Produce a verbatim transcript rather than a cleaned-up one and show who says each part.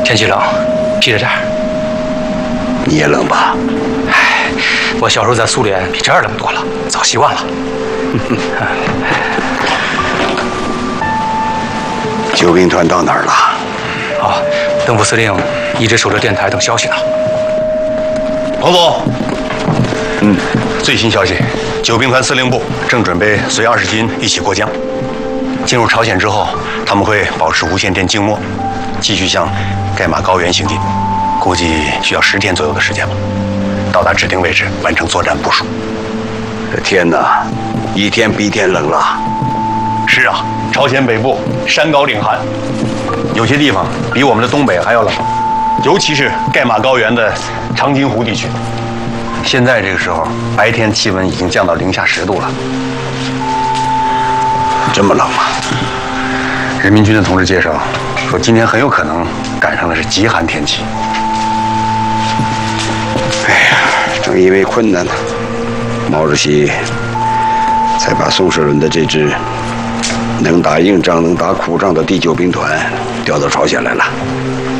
Speaker 1: 天气冷，披着点儿。
Speaker 2: 你也冷吧？
Speaker 1: 唉，我小时候在苏联比这儿冷多了，早习惯了。
Speaker 2: 救兵团到哪儿了？
Speaker 1: 啊，邓副司令一直守着电台等消息呢。
Speaker 3: 彭总，嗯，最新消息，救兵团司令部正准备随二十军一起过江。进入朝鲜之后，他们会保持无线电静默，继续向盖马高原行进，估计需要十天左右的时间吧。到达指定位置，完成作战部署。
Speaker 2: 这天哪，一天比一天冷了。
Speaker 3: 是啊，朝鲜北部山高岭寒，有些地方比我们的东北还要冷，尤其是盖马高原的长津湖地区。现在这个时候，白天气温已经降到零下十度了。
Speaker 2: 这么冷吗？
Speaker 3: 人民军的同志介绍说，今天很有可能赶上的是极寒天气。
Speaker 2: 哎呀，正因为困难呢，毛主席才把宋时轮的这支能打硬仗、能打苦仗的第九兵团调到朝鲜来了。